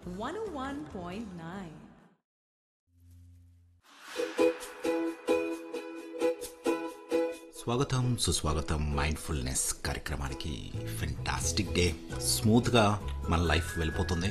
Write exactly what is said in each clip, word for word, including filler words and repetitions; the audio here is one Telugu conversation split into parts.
one oh one point nine. స్వాగతం సుస్వాగతం మైండ్ఫుల్నెస్ కార్యక్రమానికి. ఫెంటాస్టిక్ డే, స్మూత్గా మన లైఫ్ వెళ్ళిపోతుంది.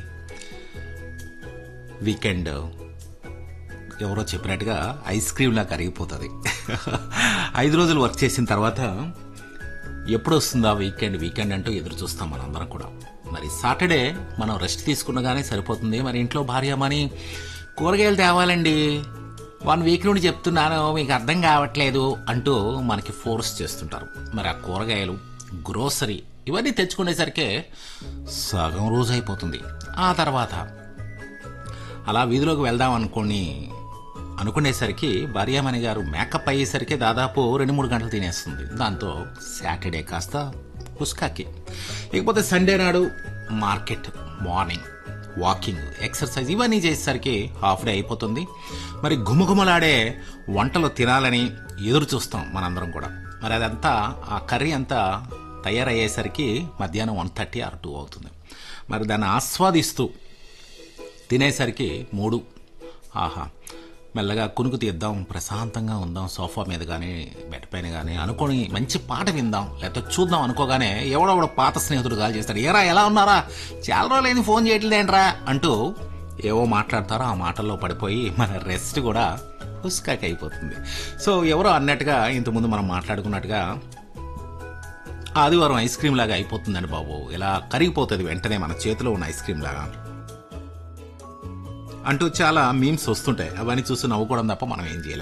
వీకెండ్ ఎవరో చెప్పినట్టుగా ఐస్ క్రీమ్లా కరిగిపోతుంది. ఐదు రోజులు వర్క్ చేసిన తర్వాత ఎప్పుడు వస్తుందా వీకెండ్ వీకెండ్ అంటూ ఎదురు చూస్తాం మనందరం కూడా. మరి సాటర్డే మనం రెస్ట్ తీసుకున్నగానే సరిపోతుంది. మరి ఇంట్లో భార్యమని కూరగాయలు తేవాలండి, వన్ వీక్ నుండి చెప్తున్నాను మీకు అర్థం కావట్లేదు అంటూ మనకి ఫోర్స్ చేస్తుంటారు. మరి ఆ కూరగాయలు, గ్రోసరీ ఇవన్నీ తెచ్చుకునేసరికి సగం రోజు అయిపోతుంది. ఆ తర్వాత అలా వీధిలోకి వెళ్దాం అనుకోని అనుకునేసరికి భార్యామణి గారు మేకప్ అయ్యేసరికి దాదాపు రెండు మూడు గంటలు తినేస్తుంది. దాంతో సాటర్డే కాస్త పుస్కాకి. ఇకపోతే సండే నాడు మార్కెట్, మార్నింగ్ వాకింగ్, ఎక్సర్సైజ్ ఇవన్నీ చేసేసరికి హాఫ్ డే అయిపోతుంది. మరి గుమగుమలాడే వంటలు తినాలని ఎదురు చూస్తాం మనందరం కూడా. మరి అదంతా ఆ కర్రీ అంతా తయారయ్యేసరికి మధ్యాహ్నం వన్ థర్టీ ఆర్ టూ అవుతుంది. మరి దాన్ని ఆస్వాదిస్తూ తినేసరికి మూడు. ఆహా, మెల్లగా కునుకు తీద్దాం, ప్రశాంతంగా ఉందాం సోఫా మీద కానీ బెడ్ పైన కానీ అనుకొని మంచి పాట విందాం, లేకపోతే చూద్దాం అనుకోగానే ఎవడెవడో పాత స్నేహితుడు కాల్ చేస్తాడు, ఏరా ఎలా ఉన్నారా, చాలా రోజులైంది ఫోన్ చేయట్లేదేంట్రా అంటూ ఏవో మాట్లాడతారో ఆ మాటల్లో పడిపోయి మన రెస్ట్ కూడా హుస్కాకి అయిపోతుంది. సో ఎవరో అన్నట్టుగా ఇంతకుముందు మనం మాట్లాడుకున్నట్టుగా ఆదివారం ఐస్ క్రీమ్ లాగా అయిపోతుందండి బాబు, ఇలా కరిగిపోతుంది వెంటనే మన చేతిలో ఉన్న ఐస్ క్రీమ్ లాగా అంటూ చాలా మీమ్స్ వస్తుంటాయి. అవన్నీ చూసి నవ్వుకోవడం తప్ప మనం ఏం చేయలేం.